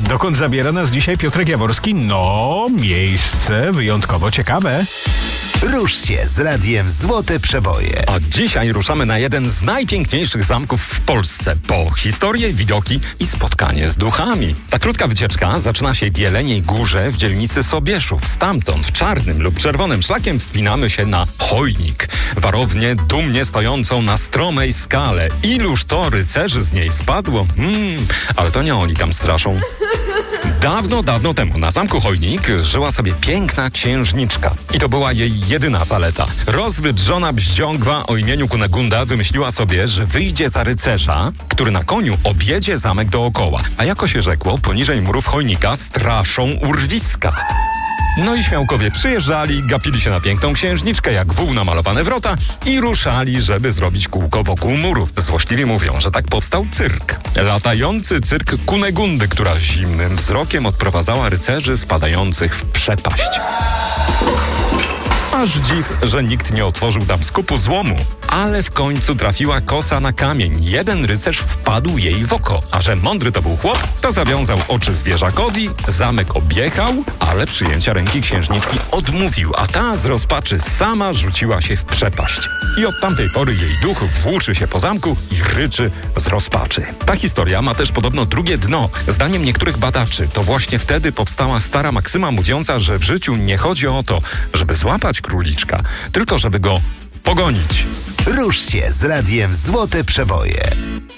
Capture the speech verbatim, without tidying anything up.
Dokąd zabiera nas dzisiaj Piotrek Jaworski? No, miejsce wyjątkowo ciekawe. Rusz się z radiem Złote Przeboje. A dzisiaj ruszamy na jeden z najpiękniejszych zamków w Polsce. Po historię, widoki i spotkanie z duchami. Ta krótka wycieczka zaczyna się w Jeleniej Górze w dzielnicy Sobieszów. Stamtąd czarnym lub czerwonym szlakiem wspinamy się na Chojnik. Warownię dumnie stojącą na stromej skale. Iluż to rycerzy z niej spadło? Hmm, ale to nie oni tam straszą. Dawno, dawno temu na zamku Chojnik żyła sobie piękna księżniczka. I to była jej jedyna zaleta. Rozwydrzona bździągwa o imieniu Kunegunda wymyśliła sobie, że wyjdzie za rycerza, który na koniu objedzie zamek dookoła. A jako się rzekło, poniżej murów Chojnika straszą urwiska. No i śmiałkowie przyjeżdżali, gapili się na piękną księżniczkę jak wół na malowane wrota i ruszali, żeby zrobić kółko wokół murów. Złośliwi mówią, że tak powstał cyrk. Latający cyrk Kunegundy, która zimnym wzrokiem odprowadzała rycerzy spadających w przepaść. Aż dziw, że nikt nie otworzył tam skupu złomu. Ale w końcu trafiła kosa na kamień. Jeden rycerz wpadł jej w oko. A że mądry to był chłop, to zawiązał oczy zwierzakowi, zamek objechał, ale przyjęcia ręki księżniczki odmówił, a ta z rozpaczy sama rzuciła się w przepaść. I od tamtej pory jej duch włóczy się po zamku i ryczy z rozpaczy. Ta historia ma też podobno drugie dno. Zdaniem niektórych badaczy to właśnie wtedy powstała stara maksyma mówiąca, że w życiu nie chodzi o to, żeby złapać króliczka, tylko żeby go pogonić. Rusz się z radiem Złote Przeboje.